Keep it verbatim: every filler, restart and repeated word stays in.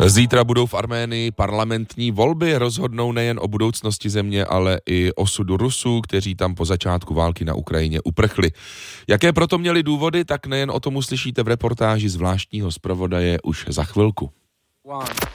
Zítra budou v Arménii parlamentní volby, rozhodnou nejen o budoucnosti země, ale i osudu Rusů, kteří tam po začátku války na Ukrajině uprchli. Jaké proto měli důvody, tak nejen o tom uslyšíte v reportáži zvláštního zpravodaje už za chvilku.